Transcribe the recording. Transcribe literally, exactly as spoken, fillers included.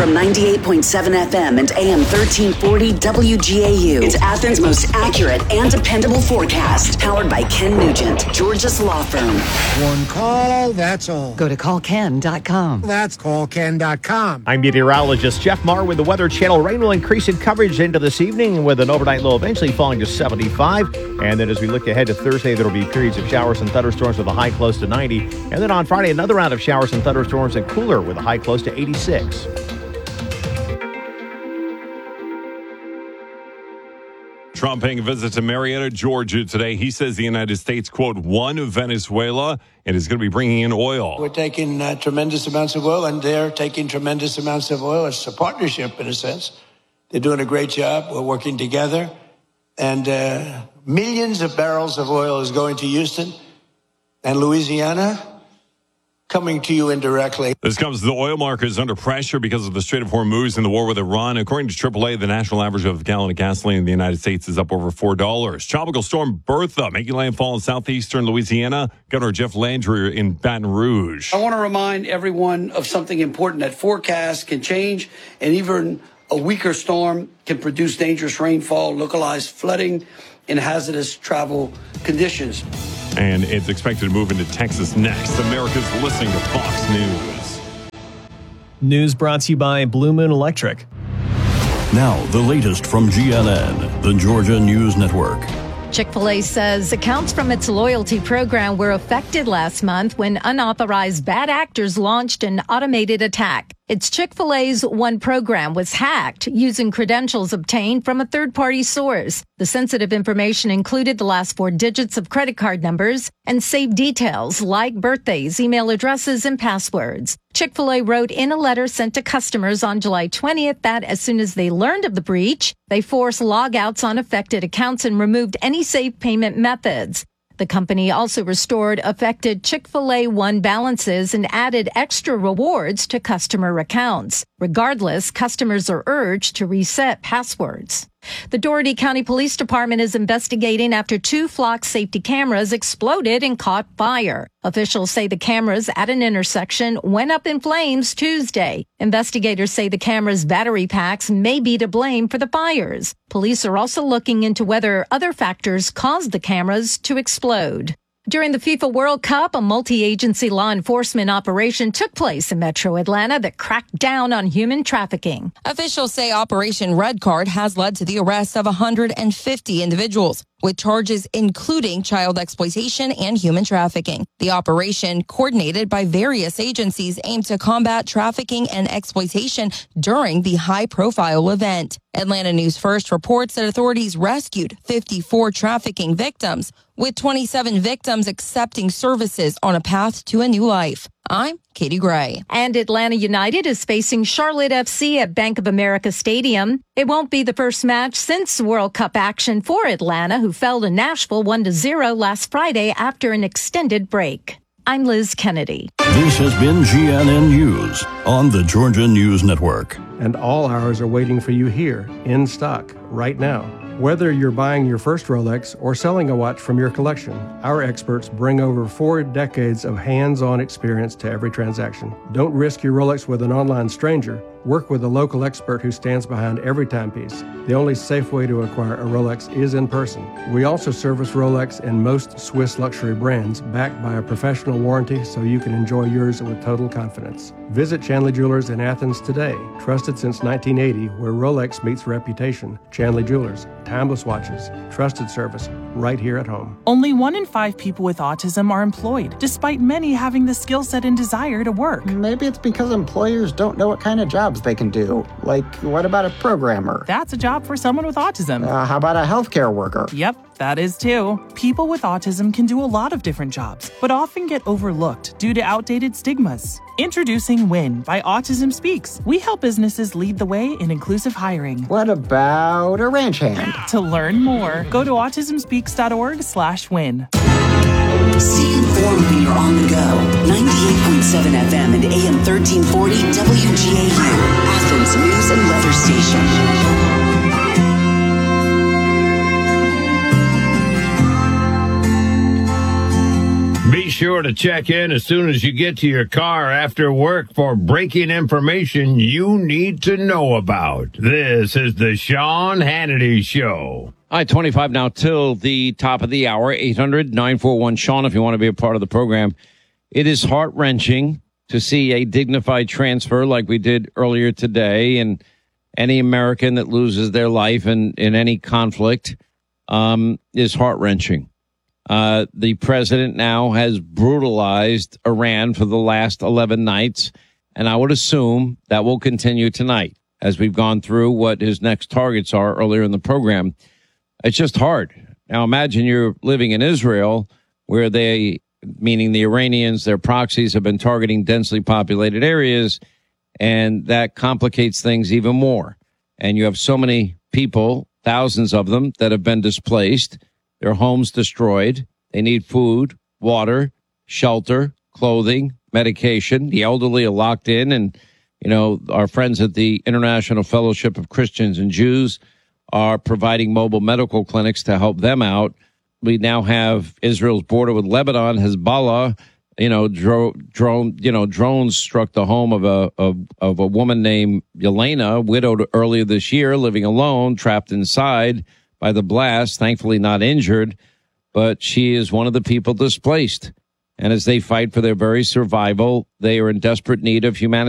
From ninety-eight point seven F M and A M thirteen forty W G A U. It's Athens' most accurate and dependable forecast. Powered by Ken Nugent, Georgia's law firm. One call, that's all. Go to call ken dot com. That's call ken dot com. I'm meteorologist Jeff Marr with the Weather Channel. Rain will increase in coverage into this evening with an overnight low eventually falling to seventy-five. And then as we look ahead to Thursday, there will be periods of showers and thunderstorms with a high close to ninety. And then on Friday, another round of showers and thunderstorms and cooler with a high close to eighty-six. Trump paying a visit to Marietta, Georgia today. He says the United States, quote, won Venezuela and is going to be bringing in oil. We're taking uh, tremendous amounts of oil, and they're taking tremendous amounts of oil. It's a partnership, in a sense. They're doing a great job. We're working together. And uh, millions of barrels of oil is going to Houston and Louisiana, coming to you indirectly. This comes as the oil market is under pressure because of the Strait of Hormuz and the war with Iran. According to triple A, the national average of a gallon of gasoline in the United States is up over four dollars. Tropical storm Bertha making landfall in southeastern Louisiana. Governor Jeff Landry in Baton Rouge. I want to remind everyone of something important, that forecasts can change, and even a weaker storm can produce dangerous rainfall, localized flooding, and hazardous travel conditions. And it's expected to move into Texas next. America's listening to Fox News. News brought to you by Blue Moon Electric. Now, the latest from G N N, the Georgia News Network. Chick-fil-A says accounts from its loyalty program were affected last month when unauthorized bad actors launched an automated attack. Its Chick-fil-A's One program was hacked using credentials obtained from a third-party source. The sensitive information included the last four digits of credit card numbers and saved details like birthdays, email addresses, and passwords. Chick-fil-A wrote in a letter sent to customers on July twentieth that as soon as they learned of the breach, they forced logouts on affected accounts and removed any safe payment methods. The company also restored affected Chick-fil-A One balances and added extra rewards to customer accounts. Regardless, customers are urged to reset passwords. The Dougherty County Police Department is investigating after two flock safety cameras exploded and caught fire. Officials say the cameras at an intersection went up in flames Tuesday. Investigators say the cameras' battery packs may be to blame for the fires. Police are also looking into whether other factors caused the cameras to explode. During the FIFA World Cup, a multi-agency law enforcement operation took place in Metro Atlanta that cracked down on human trafficking. Officials say Operation Red Card has led to the arrest of one hundred fifty individuals, with charges including child exploitation and human trafficking. The operation, coordinated by various agencies, aimed to combat trafficking and exploitation during the high-profile event. Atlanta News First reports that authorities rescued fifty-four trafficking victims, with twenty-seven victims accepting services on a path to a new life. I'm Katie Gray. And Atlanta United is facing Charlotte F C at Bank of America Stadium. It won't be the first match since World Cup action for Atlanta, who fell to Nashville one to zero last Friday after an extended break. I'm Liz Kennedy. This has been G N N News on the Georgia News Network. And all hours are waiting for you here, in stock, right now. Whether you're buying your first Rolex or selling a watch from your collection, our experts bring over four decades of hands-on experience to every transaction. Don't risk your Rolex with an online stranger. Work with a local expert who stands behind every timepiece. The only safe way to acquire a Rolex is in person. We also service Rolex and most Swiss luxury brands, backed by a professional warranty so you can enjoy yours with total confidence. Visit Chanley Jewelers in Athens today, trusted since nineteen eighty, where Rolex meets reputation. Chanley Jewelers, timeless watches, trusted service, right here at home. Only one in five people with autism are employed, despite many having the skill set and desire to work. Maybe it's because employers don't know what kind of jobs they can do. Like, what about a programmer? That's a job for someone with autism. Uh, how about a healthcare worker? Yep, that is too. People with autism can do a lot of different jobs, but often get overlooked due to outdated stigmas. Introducing WIN by Autism Speaks. We help businesses lead the way in inclusive hiring. What about a ranch hand? To learn more, go to autism speaks dot org slash win. Stay informed when you're on the go. ninety-eight point seven F M and A M thirteen forty W G A U, Athens News and Weather Station. Be sure to check in as soon as you get to your car after work for breaking information you need to know about. This is the Sean Hannity Show. All right, twenty-five now till the top of the hour, eight hundred nine four one Sean if you want to be a part of the program. It is heart-wrenching to see a dignified transfer like we did earlier today, and any American that loses their life in, in any conflict um, is heart-wrenching. Uh, the president now has brutalized Iran for the last eleven nights, and I would assume that will continue tonight as we've gone through what his next targets are earlier in the program. It's just hard. Now, imagine you're living in Israel where they, meaning the Iranians, their proxies have been targeting densely populated areas, and that complicates things even more. And you have so many people, thousands of them, that have been displaced, their homes destroyed. They need food, water, shelter, clothing, medication. The elderly are locked in, and, you know, our friends at the International Fellowship of Christians and Jews are providing mobile medical clinics to help them out. We now have Israel's border with Lebanon, Hezbollah. You know, dro- drone, you know, drones struck the home of a of, of a woman named Yelena, widowed earlier this year, living alone, trapped inside by the blast. Thankfully, not injured, but she is one of the people displaced. And as they fight for their very survival, they are in desperate need of humanitarian